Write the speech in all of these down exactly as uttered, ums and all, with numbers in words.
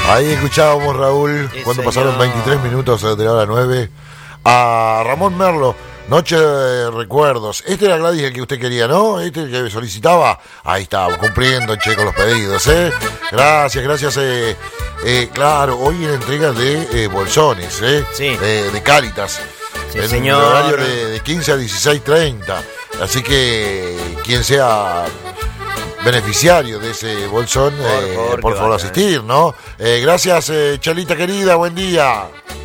Ahí escuchábamos, Raúl, sí, cuando señor. pasaron veintitrés minutos de la hora nueve, a Ramón Merlo, Noche de Recuerdos. Este era, Gladys, el que usted quería, ¿no? Este el que solicitaba. Ahí está, cumpliendo, che, con los pedidos, ¿eh? Gracias, gracias. Eh, eh, claro, hoy en entrega de eh, bolsones, ¿eh? Sí. Eh, de Cáritas. Sí, en señor. horario de, de quince a dieciséis treinta. Así que quien sea beneficiario de ese bolsón, Por eh, favor, por que favor vaya. asistir, ¿no? Eh, gracias, eh, Chalita querida, buen día.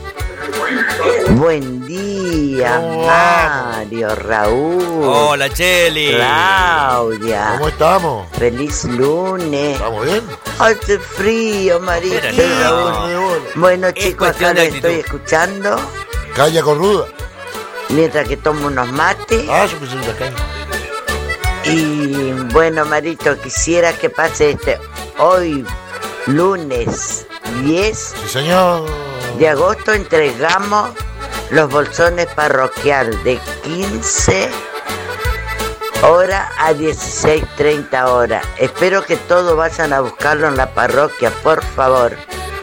Buen día, ¿Cómo vamos? Mario, Raúl, Hola, Cheli. Claudia. ¿Cómo estamos? Feliz lunes. ¿Estamos bien? Hace frío, Marito. Espérate, Raúl. Bueno, Es chicos, cuestión acá de les estoy actitud. escuchando Calla con ruda. mientras que tomo unos mates. Ah, yo pensé que la caña. Y bueno, Marito, quisiera que pase este hoy, lunes diez Sí, señor. de agosto, entregamos los bolsones parroquial de quince horas a dieciséis treinta horas. Espero que todos vayan a buscarlo en la parroquia, por favor.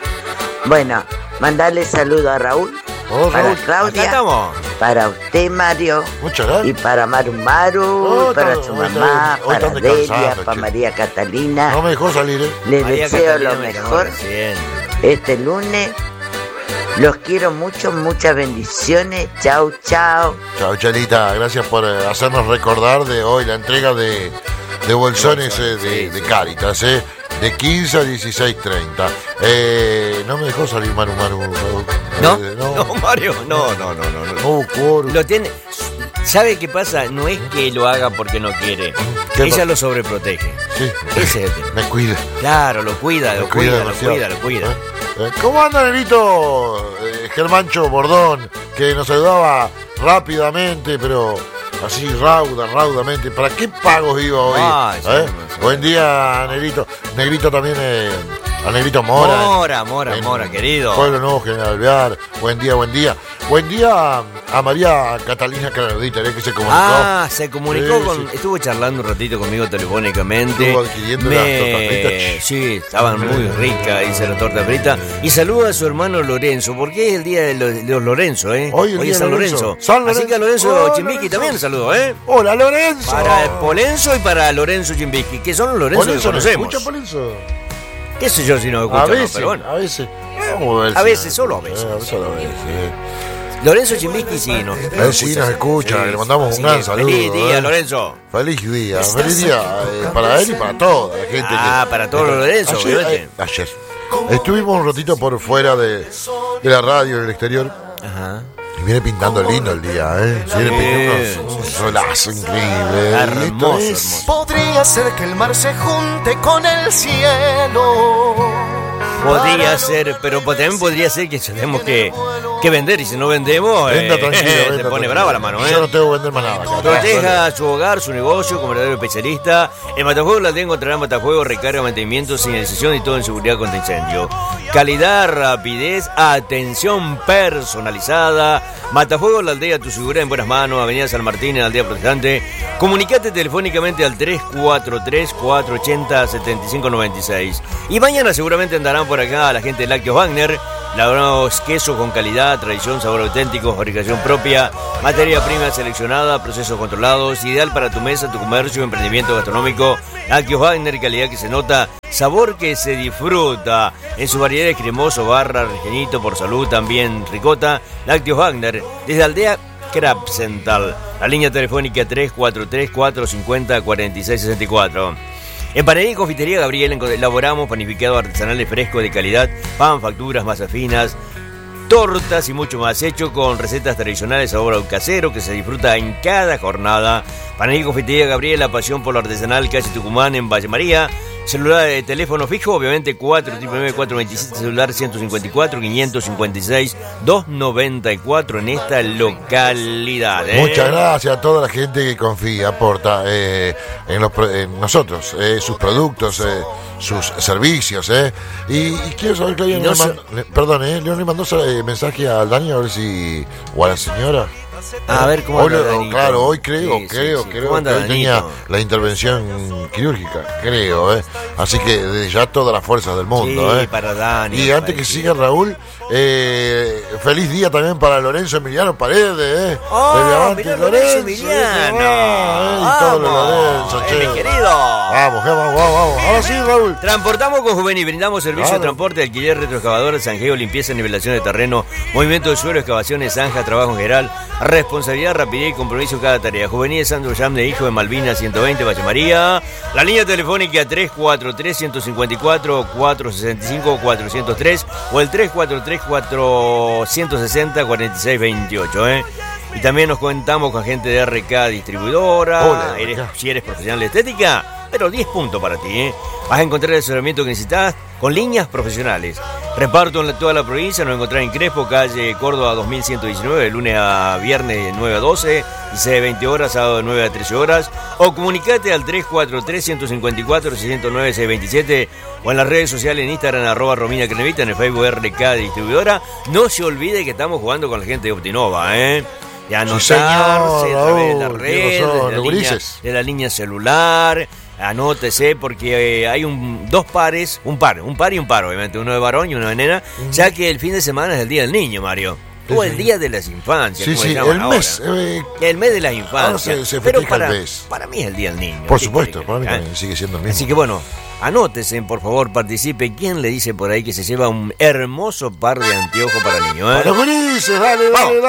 Bueno, mandarle saludo a Raúl, Oh, para Raúl. Acá Claudia, estamos. para usted, Mario, Muchas y gracias. para Maru Maru, Oh, para está- su hoy está- mamá, hoy para están Delia, descansando, para che. María Catalina. No me dejó salir, ¿eh? Les María deseo Catalina lo me llamó mejor recién. este lunes. Los quiero mucho, muchas bendiciones. Chau, chau. Chao, Chalita. Gracias por eh, hacernos recordar de hoy la entrega de, de bolsones eh, de, sí, de sí. Cáritas, ¿eh? De quince a dieciséis treinta. Eh, no me dejó salir Maru Maru. Raúl. ¿No? Eh, No, Mario, no, no, no, no. no. No hubo quórum. Lo tiene. ¿Sabe qué pasa? No es que lo haga porque no quiere. ¿Qué Ella pasa? lo sobreprotege. Sí. Ese es el tema. Me cuida. Claro, lo cuida, lo Me cuida, lo demasiado. cuida, lo cuida. ¿Eh? Eh, ¿Cómo anda, Nerito? Eh, Germancho Bordón, que nos saludaba rápidamente, pero así rauda, raudamente. ¿Para qué pagos iba hoy? Ay, sí, ¿Eh? no sé. Buen día, Negrito. Negrito también, eh, a Negrito Mora. Mora, Mora, en Mora, querido. Pueblo Nuevo, General Alvear. Buen día, buen día. Buen día a María Catalina Canadita, ¿eh? Que se comunicó. Ah, se comunicó Sí, con. sí. Estuvo charlando un ratito conmigo telefónicamente. Estuvo adquiriendo las tortas fritas. Sí, estaban muy ricas, dice la torta frita. Y saluda a su hermano Lorenzo, porque es el día de los, de los Lorenzo, ¿eh? Hoy el día es de San Lorenzo. Lorenzo. San Así que a Lorenzo. Lorenzo Oh, Chimbiski Lorenzo. también saludo, ¿eh? Hola, Lorenzo. Para Polenzo y para Lorenzo Chimbiski, que son los Lorenzo que Polenzo, ¿no conocemos. escucha Polenzo? ¿Qué sé yo si no escucho? A no, veces, pero bueno. a veces. Vamos ver A si- veces, solo a veces. Eh, solo a veces. Lorenzo Chimbiski sí, no. A ver si nos escucha, le mandamos Así un gran que saludo. Feliz día, eh. Lorenzo. Feliz día, feliz día eh, para él y para toda la gente. Ah, que- para todos los Lorenzo, ayer, obviamente. eh, ayer. Estuvimos un ratito por fuera de, de la radio en el exterior Ajá. y viene pintando lindo el día, ¿eh? Viene pintando un solazo increíble. Hermoso, Y esto es- hermoso. Podría ser que el mar se junte con el cielo. Podría ser, pero po- también podría ser que tenemos que, que vender y si no vendemos, Venda eh, tranquilo, se venda pone tranquilo. brava la mano, ¿eh? Yo no tengo que vender más nada acá. Proteja su hogar, su negocio como verdadero especialista. En Matafuegos la encontrará Matafuegos, recarga, mantenimiento, señalización y todo en seguridad contra incendio. Calidad, rapidez, atención personalizada. Matafuegos, la aldea, tu seguridad en buenas manos. Avenida San Martín, en la aldea protestante. Comunicate telefónicamente al tres cuatro tres, cuatro ocho cero, siete cinco nueve seis. Y mañana seguramente andarán por acá la gente de Lácteos Wagner. Elaborados quesos con calidad, tradición, sabor auténtico, fabricación propia, materia prima seleccionada, procesos controlados, ideal para tu mesa, tu comercio, emprendimiento gastronómico. Lácteos Wagner, calidad que se nota, sabor que se disfruta. En su variedad cremoso, barra, rellenito, por salud, también ricota. Lácteos Wagner, desde Aldea Krapsental. La línea telefónica tres cuatro tres, cuatro cinco cero, cuatro seis seis cuatro. En Panadería y Confitería Gabriel elaboramos panificados artesanales frescos de calidad, pan, facturas, masas finas, tortas y mucho más, hecho con recetas tradicionales, sabor casero que se disfruta en cada jornada. Panadería y Confitería Gabriel, la pasión por lo artesanal, calle Tucumán, en Valle María. Celular de teléfono fijo, obviamente cuatro nueve nueve, cuatro dos siete, celular ciento cincuenta y cuatro, quinientos cincuenta y seis, doscientos noventa y cuatro en esta localidad. ¿eh? Muchas gracias a toda la gente que confía, aporta eh, en, los, pro- en nosotros, eh, sus productos, eh, sus servicios. Eh. Y, y quiero saber que alguien Y no le so- mandó, le- perdón, eh, León le mandó eh, mensaje al Dani a ver si, o a la señora. A ver cómo Hoy anda le- Danito. claro, hoy creo, Sí, sí, creo, sí. creo ¿Cómo anda que hoy tenía Danito? la intervención quirúrgica, creo, eh. Así que desde ya todas las fuerzas del mundo. Sí, ¿eh? para Dani. Y antes que siga Raúl, eh, feliz día también para Lorenzo Emiliano Paredes. ¿eh? ¡Oh, mirá Lorenzo Emiliano! ¿eh? Y todos los Lorenzo, ¡Eh, che. mi querido! Vamos, vamos, vamos, vamos. Ahora sí, Raúl. Transportamos con Juvenil, brindamos servicio Claro. de transporte, alquiler, retroexcavador, zanjeo, limpieza, nivelación de terreno, movimiento de suelo, excavaciones, zanja, trabajo en general, responsabilidad, rapidez y compromiso en cada tarea. Juvenil Sandro Jam de Hijo de Malvinas ciento veinte, Valle María. La línea telefónica tres cuatro tres, uno cinco cuatro, cuatro seis cinco, cuatro cero tres o el tres cuatro tres, cuatro seis cero, cuatro seis dos ocho, ¿eh? Y también nos contamos con gente de R K Distribuidora. Hola, eres, R K. si eres profesional de estética, pero diez puntos para ti, ¿eh? Vas a encontrar el asesoramiento que necesitas con líneas profesionales. Reparto en la- toda la provincia, nos encontrás en Crespo, calle Córdoba dos mil ciento diecinueve, de lunes a viernes de nueve a doce, dieciséis a veinte horas, sábado de nueve a trece horas. O comunicate al tres cuatro tres, uno cinco cuatro, seis cero nueve, seis dos siete o en las redes sociales en Instagram, arroba Romina Crenevita, en el Facebook R K Distribuidora. No se olvide que estamos jugando con la gente de Optinova, ¿eh? De anotarse señor, a través de las Raúl, redes, tiene razón, de la, los línea, grises. de la línea celular. Anótese porque eh, hay un dos pares, un par, un par y un par, obviamente, uno de varón y uno de nena, ya que el fin de semana es el Día del Niño, Mario. O el Día de las Infancias, Sí, como sí, le llaman el ahora. mes. eh, El mes de las infancias. Ahora se- se Pero festeja el para, mes. para mí es el Día del Niño. por ¿Qué supuesto, quiere que para mí diga? también sigue siendo el mismo. Así que bueno, anótese, por favor, participe. ¿Quién le dice por ahí que se lleva un hermoso par de anteojos para niños? ¿eh? Para los gurises, dale, dale, Vamos. dale.